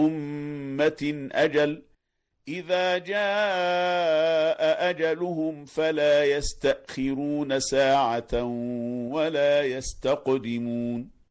أمة أجل إذا جاء أجلهم فلا يستأخرون ساعة ولا يستقدمون.